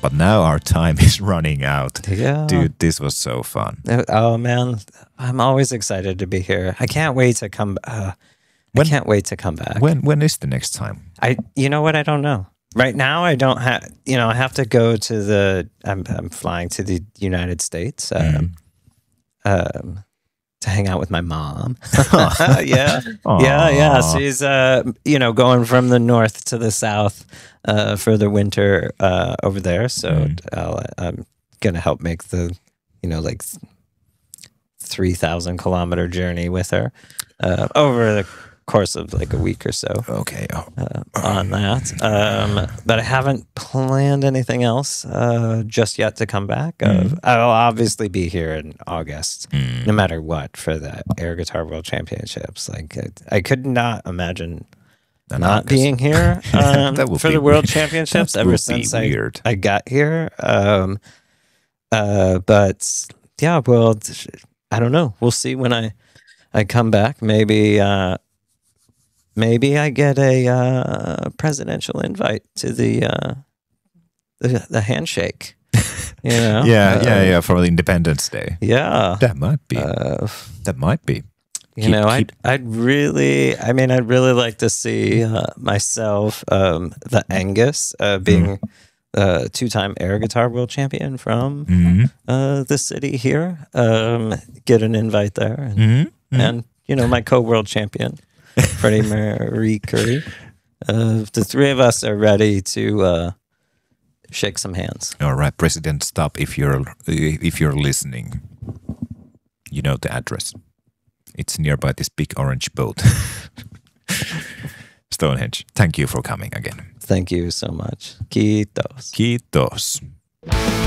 But now our time is running out. Yeah. Dude, this was so fun. Oh man, I'm always excited to be here. I can't wait to come. I can't wait to come back. When is the next time? You know what? I don't know. Right now, I don't have. You know, I have to go to the. I'm flying to the United States. To hang out with my mom. Yeah. Yeah. She's going from the north to the south for the winter over there. So I'm gonna help make the 3,000-kilometer journey with her over the course of like a week or so. Okay. On that, but I haven't planned anything else just yet to come back. I'll obviously be here in August, no matter what, for the Air Guitar World Championships. Like I could not imagine not being here for the World Championships ever since I got here. But yeah, well, I don't know. We'll see when I come back. Maybe I get a presidential invite to the handshake. You know? Yeah, for the Independence Day. Yeah, that might be. That might be. I'd really like to see myself, the Angus, being two-time air guitar world champion from the city here. Get an invite there, and my co-world champion. Freddie Marie Curry. The three of us are ready to shake some hands. All right, President, stop if you're listening. You know the address. It's nearby this big orange boat. Stonehenge. Thank you for coming again. Thank you so much. Kiitos. Kiitos.